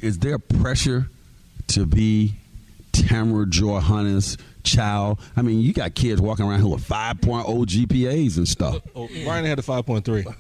is there pressure to be Tamara Joy Hunter's child? I mean, you got kids walking around here with 5.0 GPAs and stuff. Ryan had a 5.3.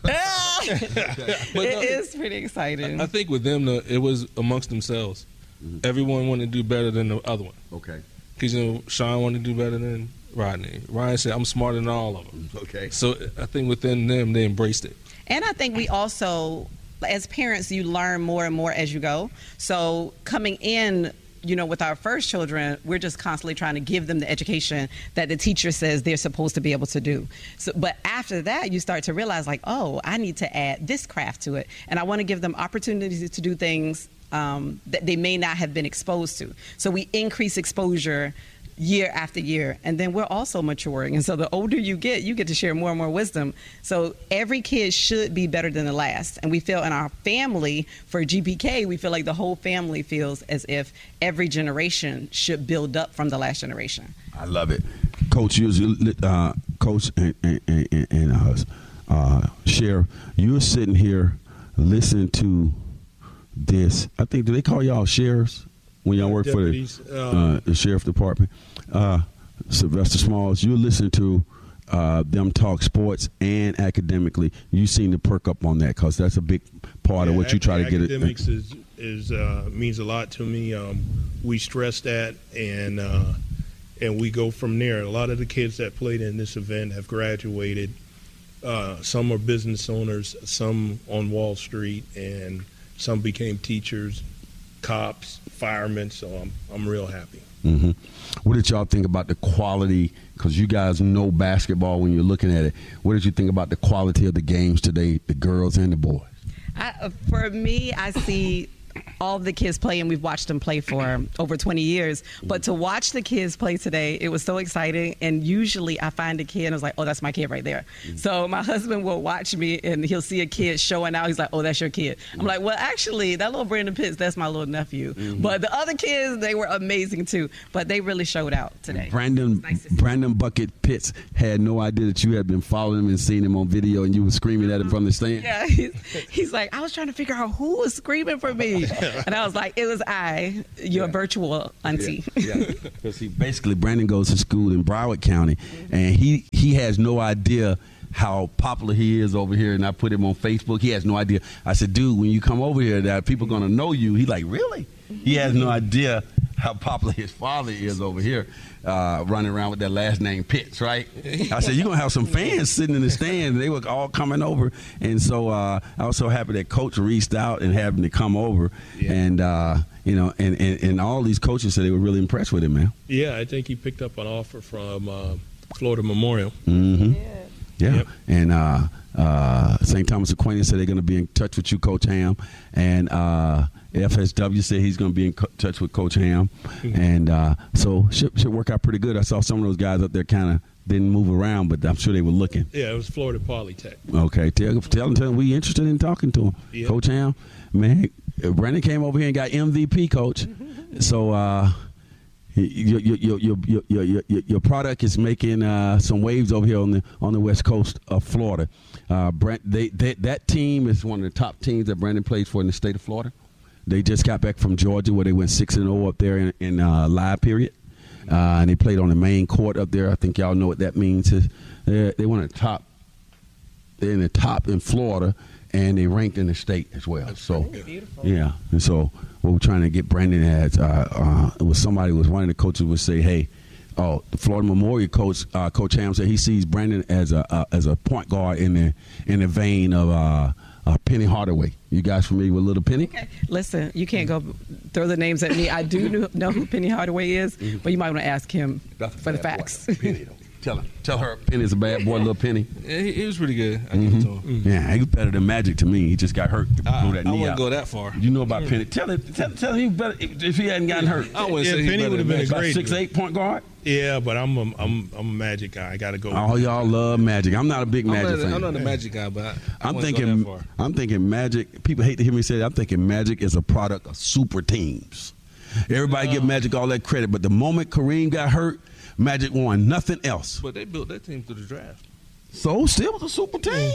It is pretty exciting. I think with them, it was amongst themselves. Mm-hmm. Everyone wanted to do better than the other one. Okay. Because, Sean wanted to do better than Rodney. Ryan said, I'm smarter than all of them. Okay. So I think within them, they embraced it. And I think we also, as parents, you learn more and more as you go. So coming in, with our first children, we're just constantly trying to give them the education that the teacher says they're supposed to be able to do. So, but after that, you start to realize, like, oh, I need to add this craft to it. And I want to give them opportunities to do things that they may not have been exposed to. So we increase exposure year after year, and then we're also maturing. And so the older you get to share more and more wisdom. So every kid should be better than the last. And we feel in our family, for GPK, we feel like the whole family feels as if every generation should build up from the last generation. I love it. Coach, Coach and Sheriff, you're sitting here listening to this. I think, do they call y'all sheriffs when y'all work deputies, for the sheriff department? Sylvester Smalls, you're listening to them talk sports and academically. You seem to perk up on that because that's a big part of what you try to get. Academics is means a lot to me. We stress that, and we go from there. A lot of the kids that played in this event have graduated. Some are business owners, some on Wall Street, and some became teachers, cops, firemen. So I'm real happy. Mm-hmm. What did y'all think about the quality? Because you guys know basketball when you're looking at it. What did you think about the quality of the games today, the girls and the boys? For me, I see all the kids play, and we've watched them play for over 20 years. But to watch the kids play today, it was so exciting. And usually I find a kid and I was like, oh, that's my kid right there. Mm-hmm. So my husband will watch me and he'll see a kid showing out. He's like, oh, that's your kid. Mm-hmm. I'm like, well, actually, that little Brandon Pitts, that's my little nephew. Mm-hmm. But the other kids, they were amazing too. But they really showed out today. Brandon Bucket Pitts had no idea that you had been following him and seen him on video, and you were screaming at him from the stand. Yeah, he's like, I was trying to figure out who was screaming for me. And I was like, it was your virtual auntie. Yeah, because Brandon goes to school in Broward County, and he has no idea how popular he is over here. And I put him on Facebook. He has no idea. I said, dude, when you come over here, that people are going to know you. He's like, really? He has no idea how popular his father is over here, running around with that last name Pitts, right? I said, you're going to have some fans sitting in the stand. They were all coming over. And so I was so happy that Coach reached out and having to come over. Yeah. And, and all these coaches said they were really impressed with him, man. Yeah, I think he picked up an offer from Florida Memorial. Mm-hmm. Yeah. Yep. And St. Thomas Aquinas said they're going to be in touch with you, Coach Ham. And FSW said he's going to be in touch with Coach Ham. Mm-hmm. And so should work out pretty good. I saw some of those guys up there kind of didn't move around, but I'm sure they were looking. Yeah, it was Florida Polytech. Okay. Tell them we interested in talking to him. Yep. Coach Ham, man, Brandon came over here and got MVP, Coach. So your product is making some waves over here on the west coast of Florida. That team is one of the top teams that Brandon plays for in the state of Florida. They just got back from Georgia where they went 6-0 up there in live period. And they played on the main court up there. I think y'all know what that means. They one of the top. They're in the top in Florida, and they ranked in the state as well. That's so beautiful. Yeah, and so what we're trying to get Brandon as it was somebody was one of the coaches would say, hey, the Florida Memorial coach, Coach Ham said he sees Brandon as a point guard in the vein of Penny Hardaway. You guys familiar with Little Penny? Okay. Listen, you can't go throw the names at me. I do know who Penny Hardaway is, but you might want to ask him for the facts. Penny, tell her Penny's a bad boy, Little Penny. Yeah, he was pretty good. I give it to him. Mm-hmm. Yeah, he was better than Magic to me. He just got hurt. I wouldn't go that far. You know about Penny. Tell him he better if he hadn't gotten hurt. I wouldn't say Penny would have been a great 6'8" point guard. Yeah, but I'm a Magic guy. I got to go. All y'all love Magic. I'm not a big Magic fan. I'm not a Magic guy, but I'm thinking Magic. People hate to hear me say that. I'm thinking Magic is a product of super teams. Everybody give Magic all that credit, but the moment Kareem got hurt, Magic won nothing else. But they built that team through the draft. So still was a super team.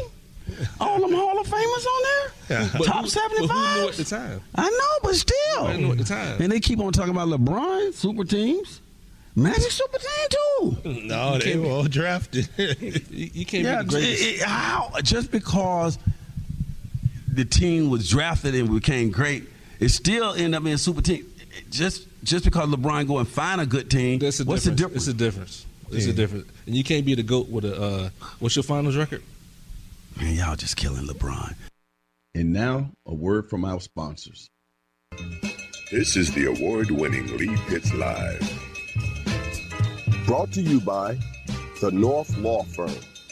All them Hall of Famers on there? Yeah. Top 75? But who knew at the time? I know, but still. Nobody knew at the time. And they keep on talking about LeBron, super teams. Magic super team, too. No, they were all drafted. You can't be the greatest. How? Just because the team was drafted and became great, it still ended up being a super team. Just because LeBron go and find a good team, What's the difference? It's a difference. It's a difference. And you can't be the GOAT with a what's your finals record? Man, y'all just killing LeBron. And now, a word from our sponsors. This is the award-winning Lee Pitts Live. Brought to you by the North Law Firm,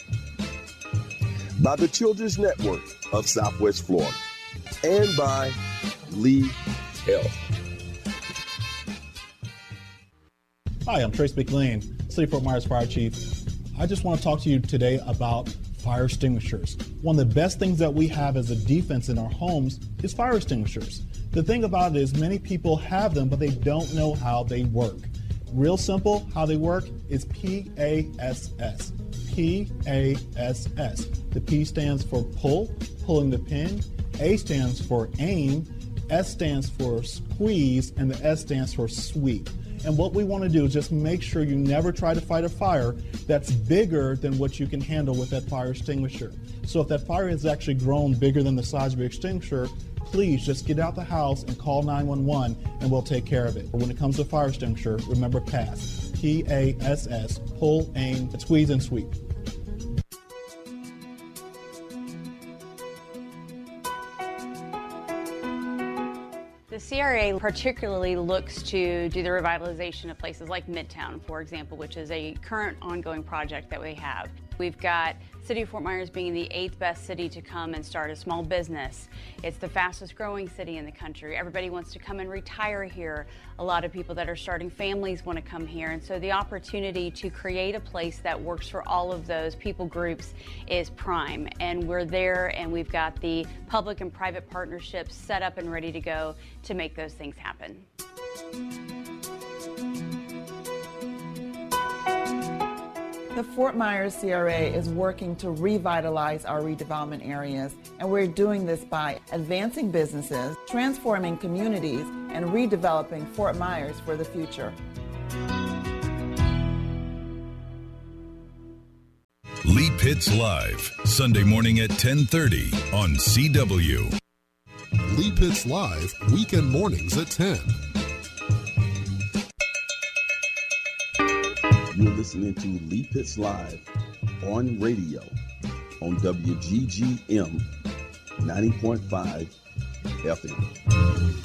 by the Children's Network of Southwest Florida, and by Lee Health. Hi, I'm Trace McLean, City of Fort Myers Fire Chief. I just want to talk to you today about fire extinguishers. One of the best things that we have as a defense in our homes is fire extinguishers. The thing about it is many people have them, but they don't know how they work. Real simple, how they work is PASS. PASS. The P stands for pull, pulling the pin. A stands for aim. S stands for squeeze, and the S stands for sweep. And what we want to do is just make sure you never try to fight a fire that's bigger than what you can handle with that fire extinguisher. So if that fire has actually grown bigger than the size of your extinguisher, please just get out the house and call 911 and we'll take care of it. When it comes to fire extinguisher, remember PASS. PASS, pull, aim, squeeze, and sweep. The CRA particularly looks to do the revitalization of places like Midtown, for example, which is a current ongoing project that we have. We've got City of Fort Myers being the 8th best city to come and start a small business. It's the fastest growing city in the country. Everybody wants to come and retire here. A lot of people that are starting families want to come here. And so the opportunity to create a place that works for all of those people groups is prime. And we're there, and we've got the public and private partnerships set up and ready to go to make those things happen. The Fort Myers CRA is working to revitalize our redevelopment areas, and we're doing this by advancing businesses, transforming communities, and redeveloping Fort Myers for the future. Lee Pitts Live, Sunday morning at 10:30 on CW. Lee Pitts Live, weekend mornings at 10. You're listening to Lee Pitts Live on radio on WGGM 90.5 FM.